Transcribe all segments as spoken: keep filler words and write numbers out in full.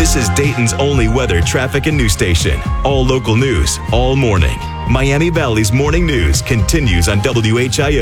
This is Dayton's only weather, traffic, and news station. All local news, all morning. Miami Valley's Morning News continues on W H I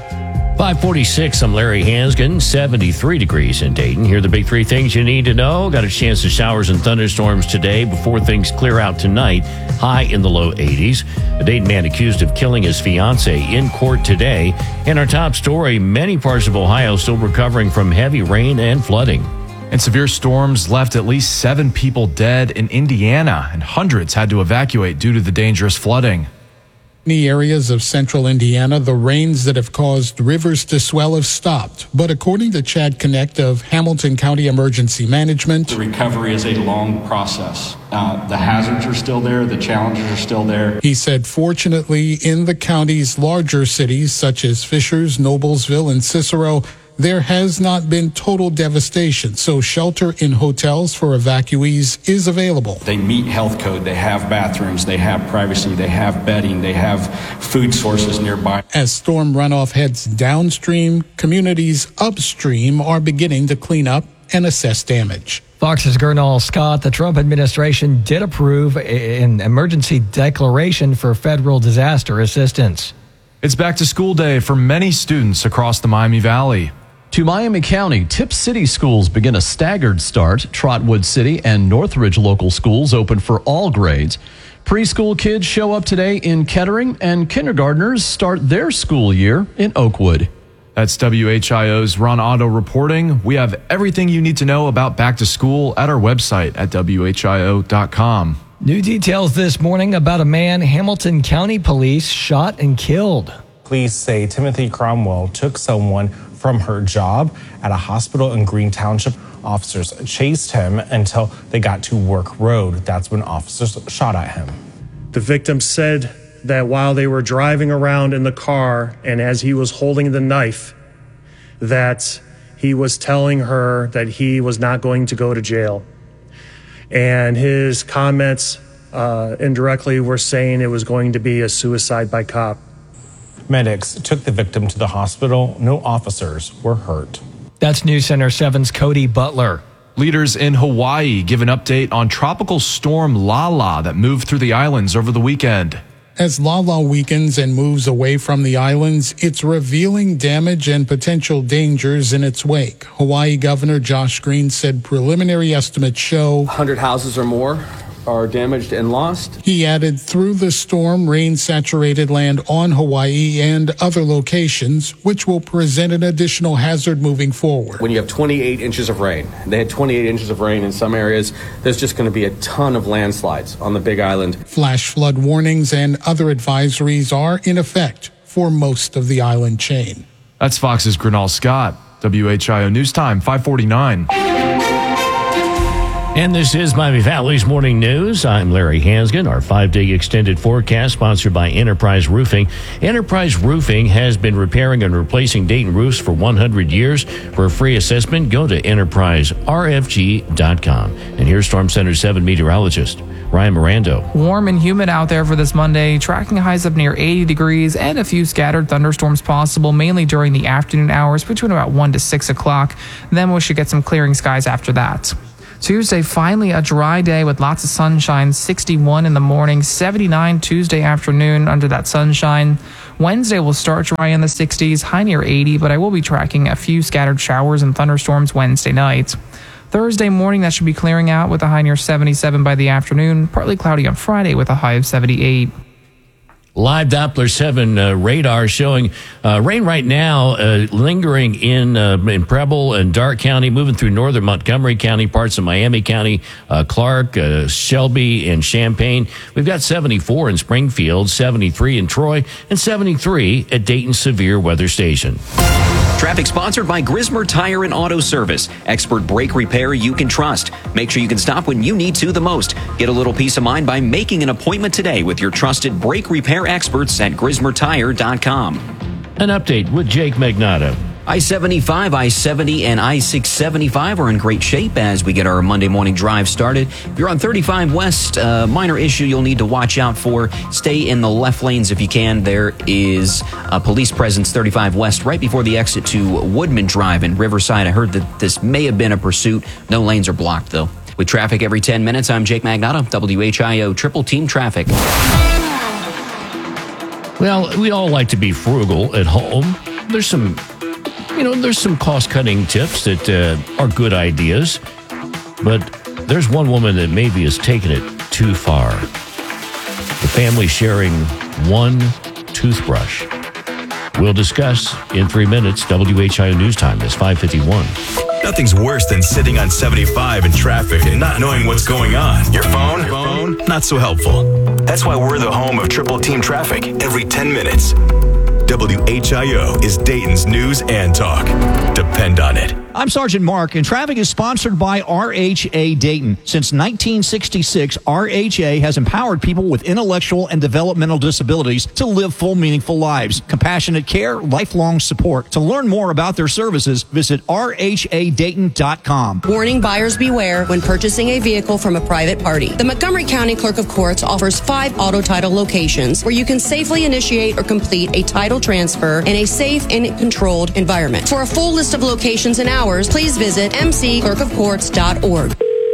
O. five forty-six, I'm Larry Hansgen, seventy-three degrees in Dayton. Here are the big three things you need to know. Got a chance of showers and thunderstorms today before things clear out tonight. High in the low eighties. A Dayton man accused of killing his fiancée in court today. In our top story, many parts of Ohio still recovering from heavy rain and flooding. And severe storms left at least seven people dead in Indiana, and hundreds had to evacuate due to the dangerous flooding. In the areas of central Indiana, the rains that have caused rivers to swell have stopped. But according to Chad Connect of Hamilton County Emergency Management, the recovery is a long process. Uh, the hazards are still there. The challenges are still there. He said, fortunately, in the county's larger cities, such as Fishers, Noblesville, and Cicero, there has not been total devastation, so shelter in hotels for evacuees is available. They meet health code, they have bathrooms, they have privacy, they have bedding, they have food sources nearby. As storm runoff heads downstream, communities upstream are beginning to clean up and assess damage. Fox's Gernal Scott, the Trump administration did approve an emergency declaration for federal disaster assistance. It's back to school day for many students across the Miami Valley. To Miami County, Tip City schools begin a staggered start. Trotwood City and Northridge local schools open for all grades. Preschool kids show up today in Kettering, and kindergartners start their school year in Oakwood. That's W H I O's Ron Otto reporting. We have everything you need to know about back to school at our website at W H I O dot com. New details this morning about a man Hamilton County Police shot and killed. Police say Timothy Cromwell took someone from her job at a hospital in Green Township. Officers chased him until they got to Work Road. That's when officers shot at him. The victim said that while they were driving around in the car and as he was holding the knife, that he was telling her that he was not going to go to jail. And his comments uh, indirectly were saying it was going to be a suicide by cop. Medics took the victim to the hospital. No officers were hurt. That's News Center seven's Cody Butler. Leaders in Hawaii give an update on tropical storm Lala that moved through the islands over the weekend. As Lala weakens and moves away from the islands, it's revealing damage and potential dangers in its wake. Hawaii Governor Josh Green said preliminary estimates show one hundred houses or more are damaged and lost. He added, through the storm, rain-saturated land on Hawaii and other locations, which will present an additional hazard moving forward. When you have twenty-eight inches of rain, they had twenty-eight inches of rain in some areas, there's just going to be a ton of landslides on the Big Island. Flash flood warnings and other advisories are in effect for most of the island chain. That's Fox's Gernal Scott. W H I O News Time, five forty-nine. And this is Miami Valley's Morning News. I'm Larry Hansgen. Our five-day extended forecast sponsored by Enterprise Roofing. Enterprise Roofing has been repairing and replacing Dayton roofs for one hundred years. For a free assessment, go to enterprise r f g dot com. And here's Storm Center seven meteorologist Ryan Mirando. Warm and humid out there for this Monday, tracking highs up near eighty degrees and a few scattered thunderstorms possible, mainly during the afternoon hours between about one to six o'clock. Then we should get some clearing skies after that. Tuesday, finally a dry day with lots of sunshine, sixty-one in the morning, seventy-nine Tuesday afternoon under that sunshine. Wednesday will start dry in the sixties, high near eighty, but I will be tracking a few scattered showers and thunderstorms Wednesday night. Thursday morning, that should be clearing out with a high near seventy-seven by the afternoon, partly cloudy on Friday with a high of seventy-eight. Live Doppler seven uh, radar showing uh, rain right now uh, lingering in uh, in Preble and Darke County, moving through northern Montgomery County, parts of Miami County, uh, Clark, uh, Shelby, and Champaign. We've got seventy-four in Springfield, seventy-three in Troy, and seventy-three at Dayton Severe Weather Station. Traffic sponsored by Grismer Tire and Auto Service. Expert brake repair you can trust. Make sure you can stop when you need to the most. Get a little peace of mind by making an appointment today with your trusted brake repair experts at grismer tire dot com. An update with Jake Magnato. I seventy-five, I seventy, and I six seventy-five are in great shape as we get our Monday morning drive started. If you're on thirty-five West, a minor issue you'll need to watch out for. Stay in the left lanes if you can. There is a police presence thirty-five West right before the exit to Woodman Drive in Riverside. I heard that this may have been a pursuit. No lanes are blocked, though. With traffic every ten minutes, I'm Jake Magnato, W H I O Triple Team Traffic. Well, we all like to be frugal at home. There's some, you know, there's some cost-cutting tips that uh, are good ideas, but there's one woman that maybe has taken it too far. The family sharing one toothbrush. We'll discuss in three minutes. W H I O News Time is five fifty-one. Nothing's worse than sitting on seventy-five in traffic and not knowing what's going on. Your phone? Phone? Not so helpful. That's why we're the home of Triple Team Traffic every ten minutes. W H I O is Dayton's news and talk. Depend on it. I'm Sergeant Mark, and traffic is sponsored by R H A Dayton. Since nineteen sixty-six, R H A has empowered people with intellectual and developmental disabilities to live full, meaningful lives. Compassionate care, lifelong support. To learn more about their services, visit R H A Dayton dot com. Warning: buyers beware when purchasing a vehicle from a private party. The Montgomery County Clerk of Courts offers five auto title locations where you can safely initiate or complete a title transfer in a safe and controlled environment. For a full list of locations and hours, please visit m c clerk of courts dot org.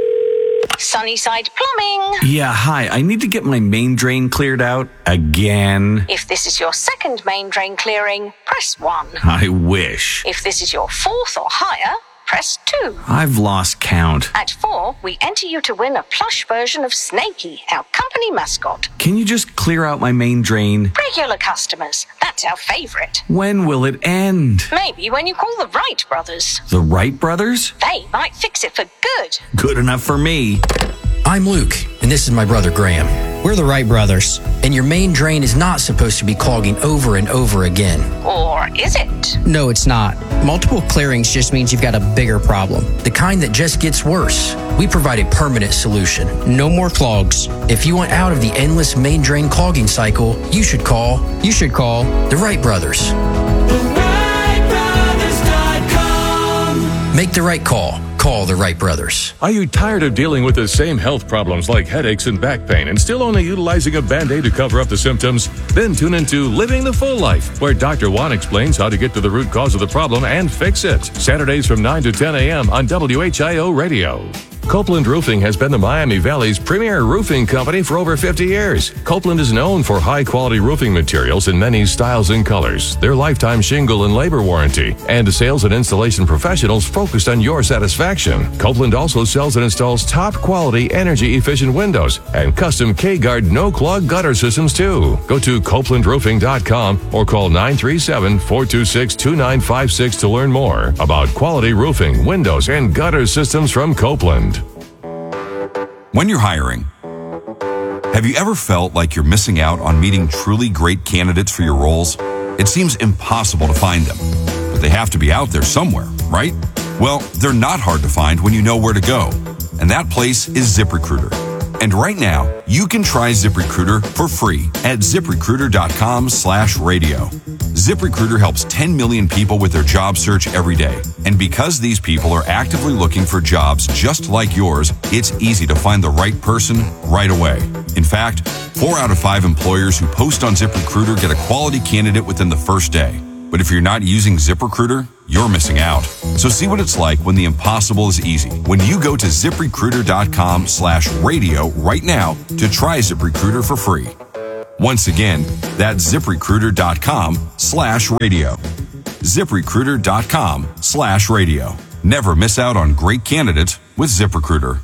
Sunnyside Plumbing. Yeah, hi. I need to get my main drain cleared out again. If this is your second main drain clearing, press one. I wish. If this is your fourth or higher, press two. I've lost count. At four, we enter you to win a plush version of Snakey, our company mascot. Can you just clear out my main drain? Regular customers, that's our favorite. When will it end? Maybe when you call the Wright brothers. The Wright brothers? They might fix it for good. Good enough for me. I'm Luke, and this is my brother Graham. We're the Wright brothers, and your main drain is not supposed to be clogging over and over again. Or is it? No, it's not. Multiple clearings just means you've got a bigger problem, the kind that just gets worse. We provide a permanent solution. No more clogs. If you want out of the endless main drain clogging cycle, you should call, you should call the Wright brothers. the wright brothers dot com. Make the right call. Call the Wright brothers. Are you tired of dealing with the same health problems like headaches and back pain and still only utilizing a Band-Aid to cover up the symptoms? Then tune into Living the Full Life, where Doctor Juan explains how to get to the root cause of the problem and fix it. Saturdays from nine to ten a.m. on W H I O Radio. Copeland Roofing has been the Miami Valley's premier roofing company for over fifty years. Copeland is known for high-quality roofing materials in many styles and colors, their lifetime shingle and labor warranty, and sales and installation professionals focused on your satisfaction. Copeland also sells and installs top-quality, energy-efficient windows and custom K-Guard no-clog gutter systems, too. Go to copeland roofing dot com or call nine three seven, four two six, two nine five six to learn more about quality roofing, windows, and gutter systems from Copeland. When you're hiring, have you ever felt like you're missing out on meeting truly great candidates for your roles? It seems impossible to find them, but they have to be out there somewhere, right? Well, they're not hard to find when you know where to go, and that place is ZipRecruiter. And right now, you can try ZipRecruiter for free at ziprecruiter dot com slash radio. ZipRecruiter helps ten million people with their job search every day. And because these people are actively looking for jobs just like yours, it's easy to find the right person right away. In fact, four out of five employers who post on ZipRecruiter get a quality candidate within the first day. But if you're not using ZipRecruiter, you're missing out. So see what it's like when the impossible is easy. When you go to ziprecruiter dot com slash radio right now to try ZipRecruiter for free. Once again, that's ziprecruiter dot com slash radio. ziprecruiter dot com slash radio. Never miss out on great candidates with ZipRecruiter.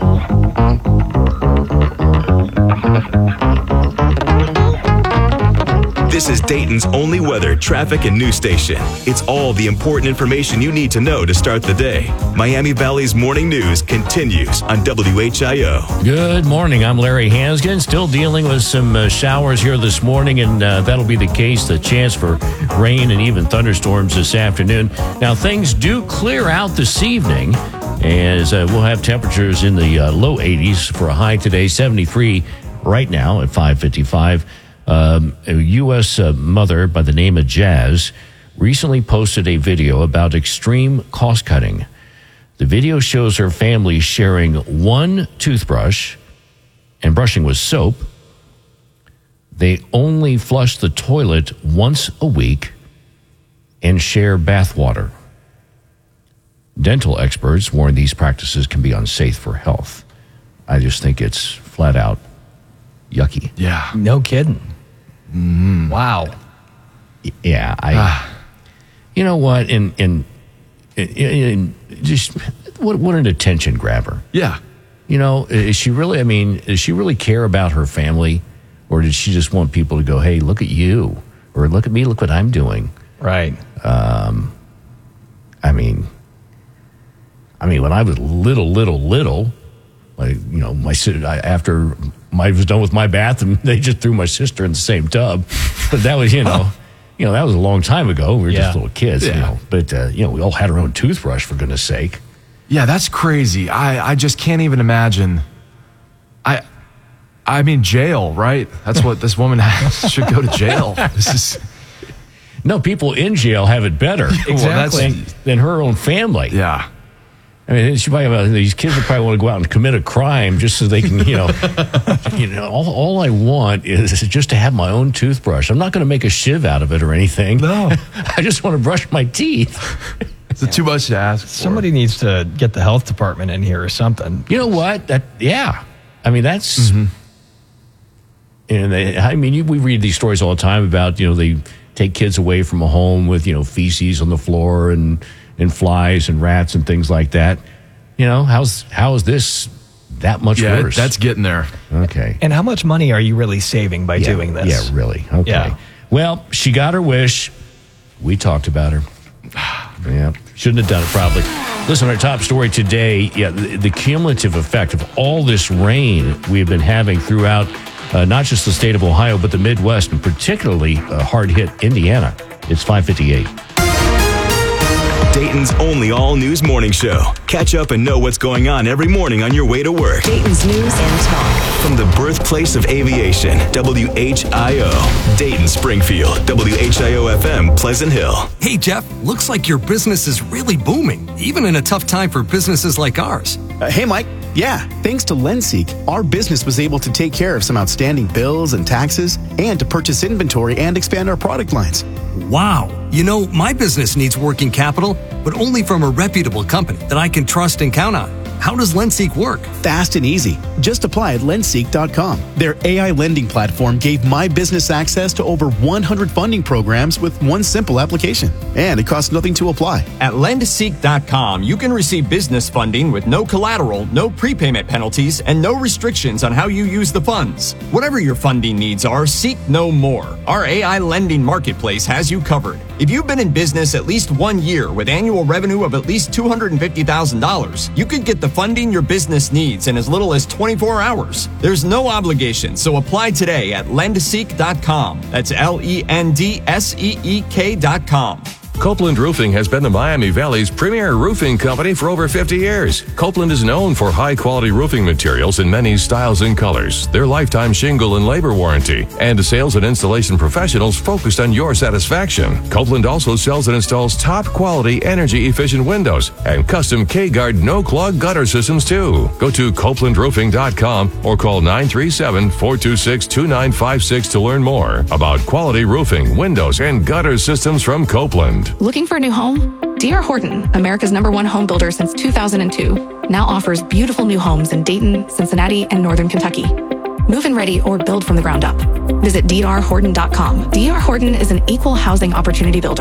This is Dayton's only weather, traffic, and news station. It's all the important information you need to know to start the day. Miami Valley's morning news continues on W H I O. Good morning. I'm Larry Hansgen. Still dealing with some uh, showers here this morning, and uh, that'll be the case. The chance for rain and even thunderstorms this afternoon. Now, things do clear out this evening, as uh, we'll have temperatures in the uh, low eighties for a high today, seventy-three right now at five fifty-five. Um, a U S uh, mother by the name of Jazz recently posted a video about extreme cost cutting. The video shows her family sharing one toothbrush and brushing with soap. They only flush the toilet once a week and share bath water. dental experts warn these practices can be unsafe for health. I just think it's flat out yucky. Yeah. No kidding. Mm. Wow. Yeah. I. You know what? And and, and just what what an attention grabber. Yeah. You know, is she really? I mean, does she really care about her family, or did she just want people to go, "Hey, look at you," or "Look at me, look what I'm doing"? Right. Um. I mean. I mean, when I was little, little, little, like, you know, my I, after I was done with my bath, and they just threw my sister in the same tub. But that was, you know, you know, that was a long time ago. We were Yeah. just little kids, Yeah. you know. But uh, you know, we all had our own toothbrush, for goodness sake. Yeah, that's crazy. I, I just can't even imagine. I I mean, jail, right? That's what this woman has. Should go to jail. This is. No, people in jail have it better Exactly. than, than her own family. Yeah. I mean, she probably, these kids would probably want to go out and commit a crime just so they can, you know, you know. All, all I want is just to have my own toothbrush. I'm not going to make a shiv out of it or anything. No, I just want to brush my teeth. Is it too much to ask for? Somebody needs to get the health department in here or something. You know what? That yeah. I mean, that's. Mm-hmm. And they, I mean, you, we read these stories all the time about, you know, they take kids away from a home with, you know, feces on the floor and. and flies and rats and things like that. You know, how's how is this that much yeah, worse? That's getting there. Okay. And how much money are you really saving by yeah, doing this? Yeah, really. Okay. Yeah. Well, she got her wish. We talked about her. Yeah. Shouldn't have done it, probably. Listen, our top story today, yeah, the, the cumulative effect of all this rain we've been having throughout uh, not just the state of Ohio, but the Midwest, and particularly uh, hard-hit Indiana. It's five fifty-eight. Dayton's only all-news morning show. Catch up and know what's going on every morning on your way to work. Dayton's News and Talk. From the birthplace of aviation, W H I O. Dayton, Springfield, W H I O F M, Pleasant Hill. Hey, Jeff, looks like your business is really booming, even in a tough time for businesses like ours. Uh, hey, Mike. Yeah, thanks to LendSeek, our business was able to take care of some outstanding bills and taxes and to purchase inventory and expand our product lines. Wow. You know, my business needs working capital, but only from a reputable company that I can trust and count on. How does LendSeek work? Fast and easy. Just apply at lendseek dot com. Their A I lending platform gave my business access to over one hundred funding programs with one simple application. And it costs nothing to apply. At lendseek dot com, you can receive business funding with no collateral, no prepayment penalties, and no restrictions on how you use the funds. Whatever your funding needs are, seek no more. Our A I lending marketplace has you covered. If you've been in business at least one year with annual revenue of at least two hundred fifty thousand dollars, you could get the funding your business needs in as little as twenty-four hours. There's no obligation, so apply today at lendseek dot com. That's L E N D S E E K dot com. Copeland Roofing has been the Miami Valley's premier roofing company for over fifty years. Copeland is known for high-quality roofing materials in many styles and colors, their lifetime shingle and labor warranty, and sales and installation professionals focused on your satisfaction. Copeland also sells and installs top-quality, energy-efficient windows and custom K-Guard no-clog gutter systems, too. Go to copeland roofing dot com or call nine three seven, four two six, two nine five six to learn more about quality roofing, windows, and gutter systems from Copeland. Looking for a new home? D R. Horton, America's number one home builder since two thousand two, now offers beautiful new homes in Dayton, Cincinnati, and Northern Kentucky. Move-in ready or build from the ground up. Visit D R horton dot com. D R. Horton is an equal housing opportunity builder.